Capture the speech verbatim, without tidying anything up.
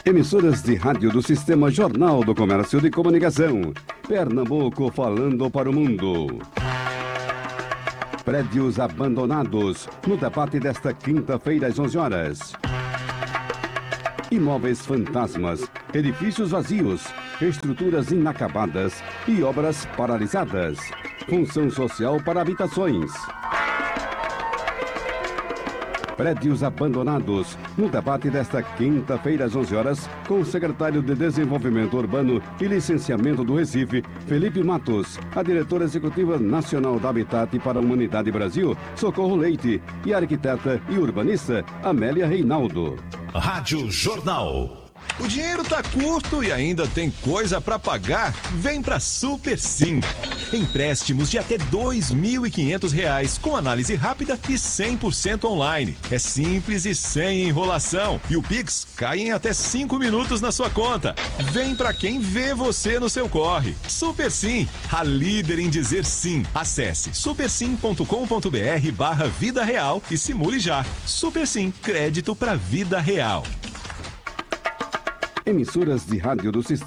Emissoras de rádio do Sistema Jornal do Comércio de Comunicação. Pernambuco falando para o mundo. Prédios abandonados no debate desta quinta-feira às onze horas. Imóveis fantasmas, edifícios vazios, estruturas inacabadas e obras paralisadas. Função social para habitações. Prédios abandonados, no debate desta quinta-feira às onze horas, com o secretário de Desenvolvimento Urbano e Licenciamento do Recife, Felipe Matos, a diretora executiva nacional da Habitat para a Humanidade Brasil, Socorro Leite, e a arquiteta e urbanista, Amélia Reinaldo. Rádio Jornal. O dinheiro tá curto e ainda tem coisa para pagar? Vem pra Super Sim. Empréstimos de até dois mil e quinhentos reais com análise rápida e cem por cento online. É simples e sem enrolação. E o Pix cai em até cinco minutos na sua conta. Vem pra quem vê você no seu corre. Super Sim, a líder em dizer sim. Acesse supersim ponto com ponto br barra vida real e simule já. Super Sim, crédito pra vida real. Emissoras de rádio do Sistema